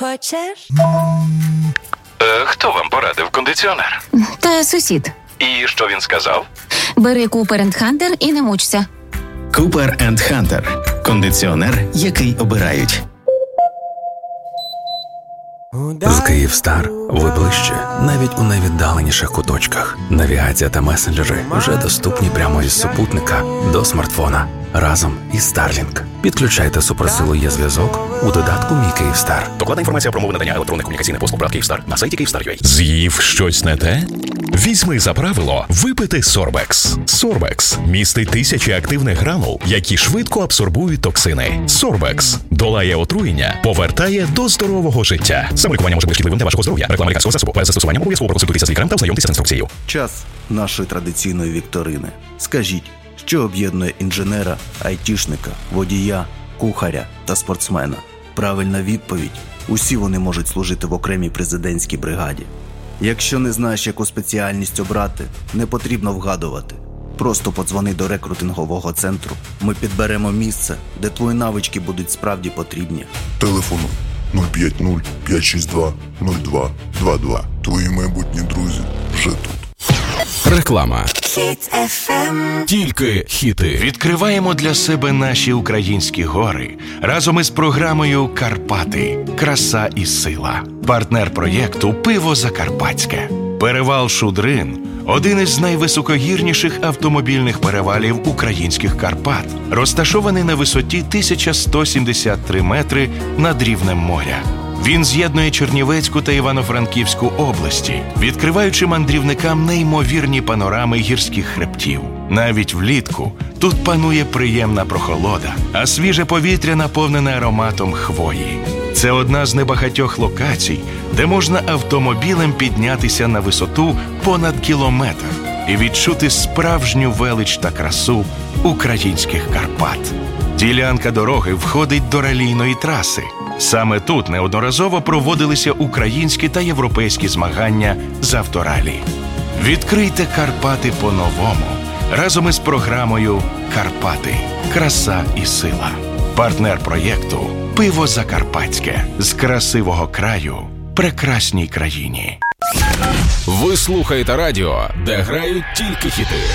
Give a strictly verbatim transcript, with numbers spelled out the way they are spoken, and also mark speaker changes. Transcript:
Speaker 1: хочеш?
Speaker 2: Е, хто вам порадив кондиціонер?
Speaker 3: Та сусід.
Speaker 2: І що він сказав?
Speaker 3: Бери Cooper енд Hunter і не мучся.
Speaker 4: Cooper енд Hunter. Кондиціонер, який обирають.
Speaker 5: З Київстар ви ближче, навіть у найвіддаленіших куточках. Навігація та месенджери вже доступні прямо із супутника до смартфона. Разом із Starlink. Підключайте суперсилу є-зв'язок у додатку «Мій Київстар».
Speaker 2: Докладна інформація про умови надання електронних комунікаційних послуг ПРАТ Київстар на сайті Київстар.ua.
Speaker 6: З'їв щось не те? Візьми за правило випити Сорбекс. Сорбекс містить тисячі активних гранул, які швидко абсорбують токсини. Сорбекс долає отруєння, повертає до здорового життя. Самолікування може бути шкідливим для вашого здоров'я. Реклама лікарського засобу. Перед застосуванням обов'язково проконсультуйтеся з лікарем та ознайомтеся з інструкцією.
Speaker 7: Час нашої традиційної вікторини. Скажіть, що об'єднує інженера, айтішника, водія, кухаря та спортсмена? Правильна відповідь – усі вони можуть служити в окремій президентській бригаді. Якщо не знаєш, яку спеціальність обрати, не потрібно вгадувати. Просто подзвони до рекрутингового центру. Ми підберемо місце, де твої навички будуть справді потрібні.
Speaker 8: Телефону нуль п'ять нуль п'ять шість два нуль два два два. Твої майбутні друзі вже тут.
Speaker 5: Реклама.
Speaker 1: Хіт еф ем.
Speaker 6: Тільки хіти.
Speaker 2: Відкриваємо для себе наші українські гори разом із програмою «Карпати. Краса і сила». Партнер проєкту «Пиво Закарпатське». Перевал Шудрин – один із найвисокогірніших автомобільних перевалів українських Карпат, розташований на висоті тисяча сто сімдесят три метри над рівнем моря. Він з'єднує Чернівецьку та Івано-Франківську області, відкриваючи мандрівникам неймовірні панорами гірських хребтів. Навіть влітку тут панує приємна прохолода, а свіже повітря наповнене ароматом хвої. Це одна з небагатьох локацій, де можна автомобілем піднятися на висоту понад кілометр і відчути справжню велич та красу українських Карпат. Ділянка дороги входить до ралійної траси. Саме тут неодноразово проводилися українські та європейські змагання з авторалі. Відкрийте Карпати по-новому разом із програмою «Карпати. Краса і сила». Партнер проєкту «Пиво Закарпатське». З красивого краю прекрасній країні.
Speaker 5: Ви слухаєте радіо, де грають тільки хіти.